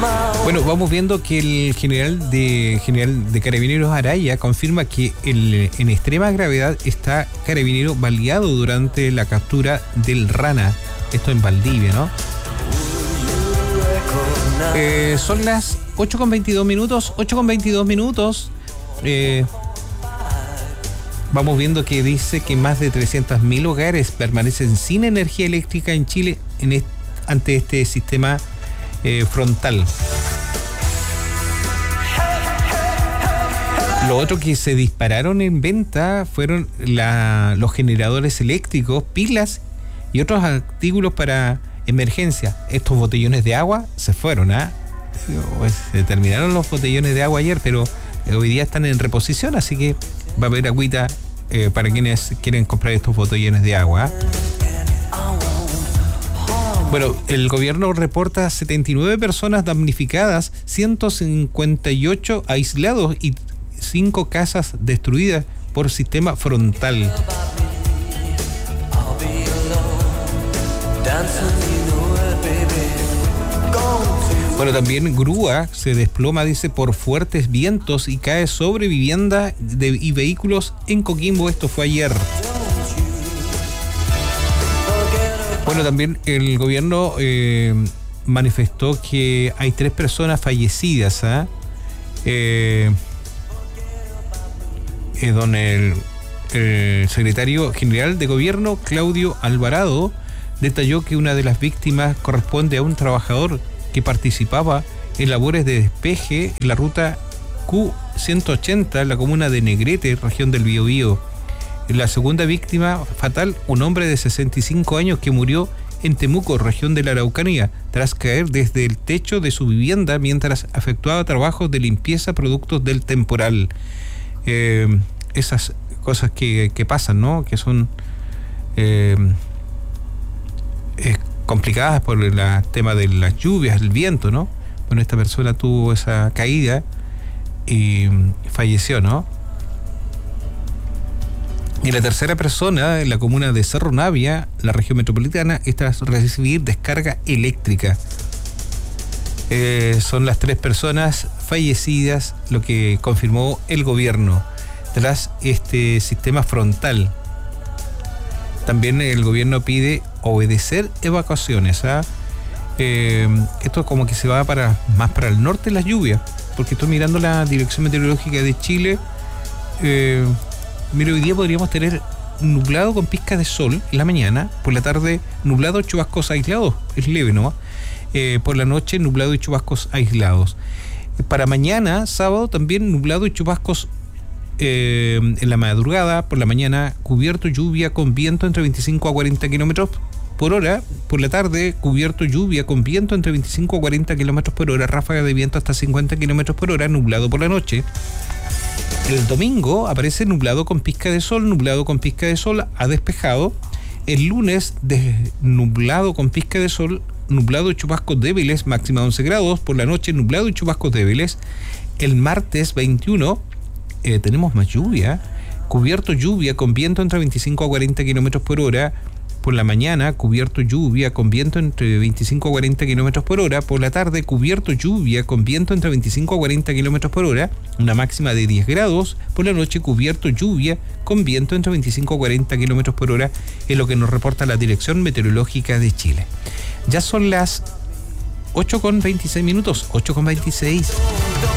Bueno, vamos viendo que el general de Carabineros Araya confirma que en extrema gravedad está carabinero baleado durante la captura del Rana. Esto en Valdivia, ¿no? Son las 8:22 minutos. 8:22 minutos. Vamos viendo que dice que más de 300.000 hogares permanecen sin energía eléctrica en Chile ante este sistema frontal. Lo otro que se dispararon en venta fueron los generadores eléctricos, pilas y otros artículos para emergencia. Estos botellones de agua se fueron, pues se terminaron los botellones de agua ayer, pero hoy día están en reposición, así que va a haber agüita para quienes quieren comprar estos botellones de agua. Bueno, el gobierno reporta 79 personas damnificadas, 158 aislados y 5 casas destruidas por sistema frontal. Bueno, también grúa se desploma, dice, por fuertes vientos y cae sobre vivienda y vehículos en Coquimbo. Esto fue ayer. Bueno, también el gobierno manifestó que hay 3 personas fallecidas. Donde el secretario general de gobierno, Claudio Alvarado, detalló que una de las víctimas corresponde a un trabajador que participaba en labores de despeje en la ruta Q180 en la comuna de Negrete, región del Biobío. La segunda víctima fatal, un hombre de 65 años que murió en Temuco, región de la Araucanía, tras caer desde el techo de su vivienda mientras efectuaba trabajos de limpieza productos del temporal. Esas cosas que pasan, ¿no? Que son complicadas por el tema de las lluvias, el viento, ¿no? Bueno, esta persona tuvo esa caída y falleció, ¿no? Y la tercera persona, en la comuna de Cerro Navia, la región metropolitana, es tras recibir descarga eléctrica. Son las 3 personas fallecidas, lo que confirmó el gobierno tras este sistema frontal. También el gobierno pide obedecer evacuaciones. Esto como que se va más para el norte las lluvias, porque estoy mirando la Dirección Meteorológica de Chile. Mira, hoy día podríamos tener nublado con pizcas de sol en la mañana, por la tarde nublado, chubascos aislados, es leve, ¿no? Por la noche nublado y chubascos aislados. Para mañana, sábado, también nublado y chubascos en la madrugada, por la mañana cubierto, lluvia con viento entre 25 a 40 kilómetros por hora, por la tarde cubierto, lluvia con viento entre 25 a 40 kilómetros por hora, ráfaga de viento hasta 50 kilómetros por hora, nublado por la noche. El domingo aparece nublado con pizca de sol a despejado. El lunes nublado con pizca de sol, nublado y chubascos débiles, máxima 11 grados, por la noche nublado y chubascos débiles. El martes 21 tenemos más lluvia, cubierto, lluvia con viento entre 25 a 40 kilómetros por hora, por la mañana cubierto, lluvia con viento entre 25 a 40 kilómetros por hora, por la tarde cubierto, lluvia con viento entre 25 a 40 kilómetros por hora, una máxima de 10 grados, por la noche cubierto, lluvia con viento entre 25 a 40 kilómetros por hora, es lo que nos reporta la Dirección Meteorológica de Chile. Ya son las 8:26 minutos, 8:26.